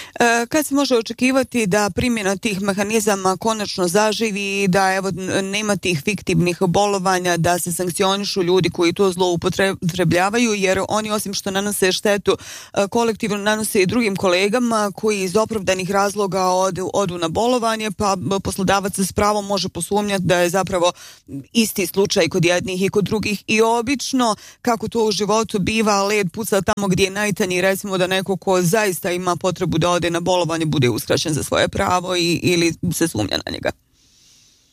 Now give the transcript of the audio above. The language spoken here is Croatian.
Kad se može očekivati da primjena tih mehanizama konačno zaživi, da evo nema tih fiktivnih bolovanja, da se sankcionišu ljudi koji to zloupotrebljavaju, jer oni osim što nanose štetu kolektivno nanose i drugim kolegama koji iz opravdanih razloga odu na bolovanje, pa poslodavac s pravom može posumnjati da je zapravo isti slučaj kod jednih i kod drugih i obično, kako to u životu biva, led puca tamo gdje je najtanji, recimo da neko ko zaista ima potrebu da ode na bolovanje bude uskraćen za svoje pravo ili se sumnja na njega.